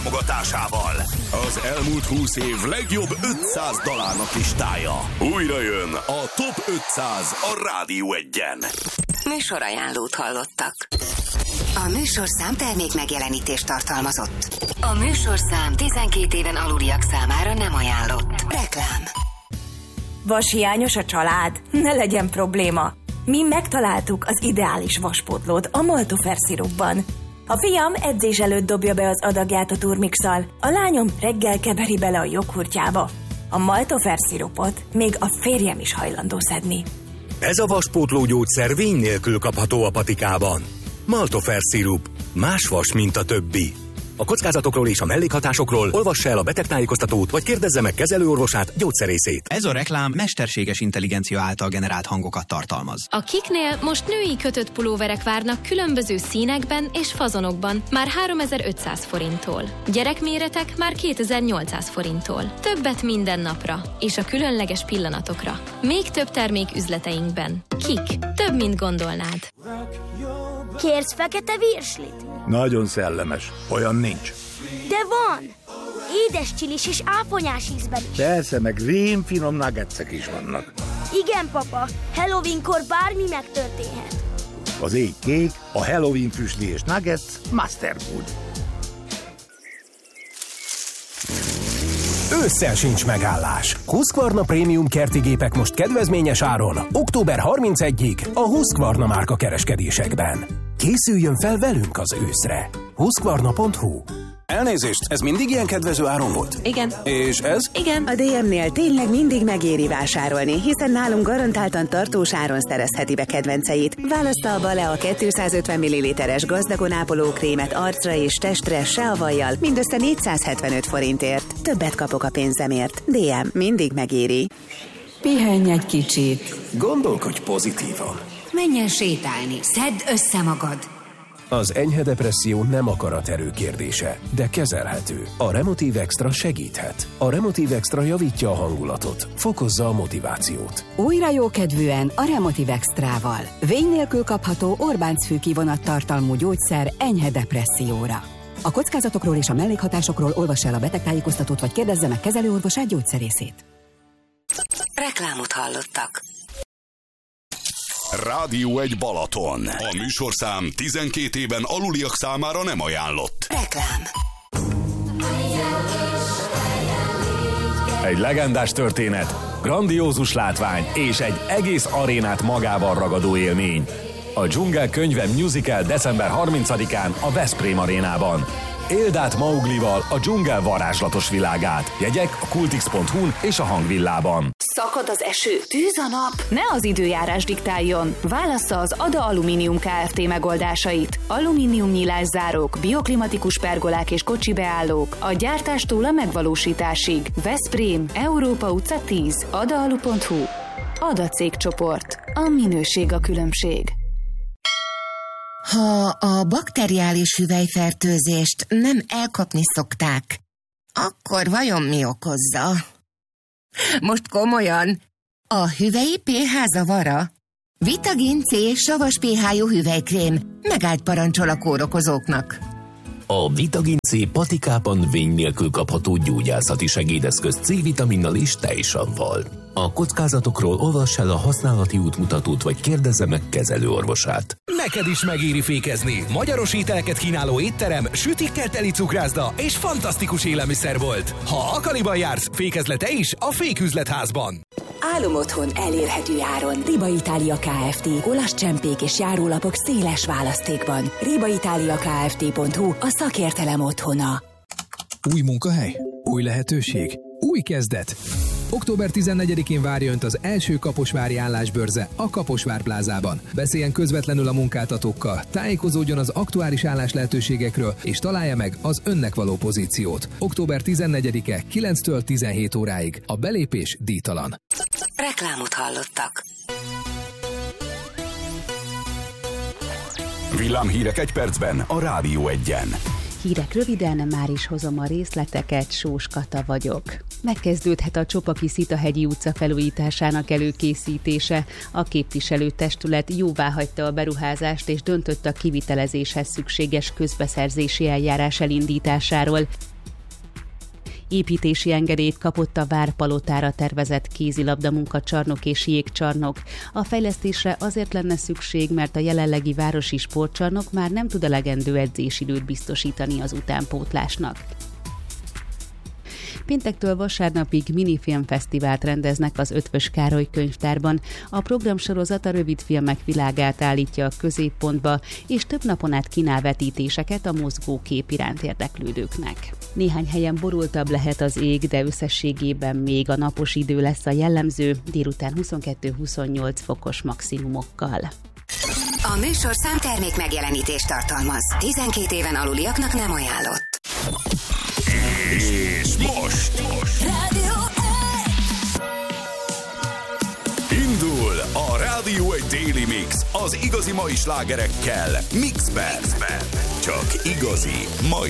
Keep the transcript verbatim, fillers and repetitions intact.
Támogatásával az elmúlt húsz év legjobb ötszáz dalárnak listája. Újra jön a Top ötszáz a Rádió Egyen. Műsorajánlót hallottak. A műsorszám termék megjelenítést tartalmazott. A műsorszám tizenkét éven aluliak számára nem ajánlott. Reklám. Vashiányos a család? Ne legyen probléma. Mi megtaláltuk az ideális vaspótlót a Maltofer szirupban. A fiam edzés előtt dobja be az adagját a turmixal, a lányom reggel keveri bele a joghurtjába. A Maltofer szirupot még a férjem is hajlandó szedni. Ez a vaspótló gyógyszer vény nélkül kapható a patikában. Maltofer szirup. Más vas, mint a többi. A kockázatokról és a mellékhatásokról olvassa el a betegtájékoztatót, vagy kérdezze meg kezelőorvosát, gyógyszerészét. Ez a reklám mesterséges intelligencia által generált hangokat tartalmaz. A Kiknél most női kötött pulóverek várnak különböző színekben és fazonokban már háromezer-ötszáz forinttól. Gyerekméretek már kétezer-nyolcszáz forinttól. Többet minden napra és a különleges pillanatokra. Még több termék üzleteinkben. Kik. Több, mint gondolnád. Kérsz fekete virslit? Nagyon szellemes. Olyan nincs. De van! Édes csilis és áponyás ízben is. Persze, meg rémfinom nuggetsek is vannak. Igen, papa. Halloweenkor bármi megtörténhet. Az ég kék, a Halloween füstli és nuggets Master Food. Ősszel sincs megállás. Husqvarna Prémium kerti gépek most kedvezményes áron, október harmincegyedikéig a Husqvarna márka kereskedésekben. Készüljön fel velünk az őszre. Husqvarna pont hu. Elnézést, ez mindig ilyen kedvező áron volt? Igen. És ez? Igen. A dé em-nél tényleg mindig megéri vásárolni, hiszen nálunk garantáltan tartós áron szerezheti be kedvenceit. Választalva le a kétszázötven milliliteres gazdagon ápoló krémet arcra és testre se a vajjal, mindössze négyszázhetvenöt forintért. Többet kapok a pénzemért. dé em mindig megéri. Pihenj egy kicsit. Gondolkodj pozitívan. Menj el sétálni, szedd össze magad. Az enyhe depresszió nem akaraterő kérdése, de kezelhető. A Remotiv Extra segíthet. A Remotiv Extra javítja a hangulatot, fokozza a motivációt. Újra jókedvűen a Remotiv Extrával. Vény nélkül kapható Orbánc fűkivonat tartalmú gyógyszer enyhe depresszióra. A kockázatokról és a mellékhatásokról olvassa el a betegtájékoztatót, vagy kérdezze meg kezelőorvosát, gyógyszerészét. Reklámot hallottak. Rádió egy Balaton. A műsorszám tizenkét éven aluliak számára nem ajánlott. Reklám. Egy legendás történet, grandiózus látvány és egy egész arénát magával ragadó élmény. A Dzsungel könyve musical december harmincadikán a Veszprém arénában. Éld át Mauglival a dzsungel varázslatos világát. Jegyek a kultix pont hu-n és a Hangvillában. Szakad az eső, tűz a nap. Ne az időjárás diktáljon. Válassza az Ada Alumínium Kft. Megoldásait. Alumínium nyílászárók, bioklimatikus pergolák és kocsi beállók. A gyártástól a megvalósításig. Veszprém, Európa utca tíz. adalu pont hu. Ada cégcsoport. A minőség a különbség. Ha a bakteriális hüvelyfertőzést nem elkapni szokták, akkor vajon mi okozza? Most komolyan, a hüvelyi pé há zavara? Vitagin C savas pé há-jú hüvelykrém megállt parancsol a kórokozóknak. A Vitagin C patikában vény nélkül kapható gyógyászati segédeszköz C-vitaminnal és tejsavval. A kockázatokról olvass el a használati útmutatót, vagy kérdezze meg kezelőorvosát. Neked is megéri fékezni. Magyaros ételeket kínáló étterem, sütikkel teli cukrászda és fantasztikus élelmiszerbolt. Ha Akaliban jársz, fékezle te is a Féküzletházban. Álom otthon elérhető áron. Riba Itália Kft. Olasz csempék és járólapok széles választékban. riba italia kft pont hu a szakértelem otthona. Új munkahely? Új lehetőség? Új kezdet? október tizennegyedikén várja Önt az első kaposvári állásbörze a Kaposvár plázában. Beszéljen közvetlenül a munkáltatókkal, tájékozódjon az aktuális állás lehetőségekről, és találja meg az önnek való pozíciót. október tizennegyedike kilenctől tizenhét óráig. A belépés díjtalan. Reklámot hallottak. Villámhírek egy percben a Rádió Egyen. Hírek röviden, már is hozom a részleteket, Sós Kata vagyok. Megkezdődhet a Csopaki-Szitahegyi utca felújításának előkészítése. A képviselőtestület jóváhagyta a beruházást és döntött a kivitelezéshez szükséges közbeszerzési eljárás elindításáról. Építési engedélyt kapott a Várpalotára tervezett kézilabda munkacsarnok és jégcsarnok. A fejlesztésre azért lenne szükség, mert a jelenlegi városi sportcsarnok már nem tud elegendő edzésidőt biztosítani az utánpótlásnak. Péntektől vasárnapig minifilmfesztivált rendeznek az Eötvös Károly könyvtárban. A programsorozat a rövidfilmek világát állítja a középpontba, és több napon át kínál vetítéseket a mozgókép iránt érdeklődőknek. Néhány helyen borultabb lehet az ég, de összességében még a napos idő lesz a jellemző, délután huszonkettő-huszonnyolc fokos maximumokkal. A műsorszám termék megjelenítést tartalmaz. tizenkét éven aluliaknak nem ajánlott. És most, most. Rádió indul a Rádió egy Daily Mix az igazi mai slágerekkel Mixben. Csak igazi mai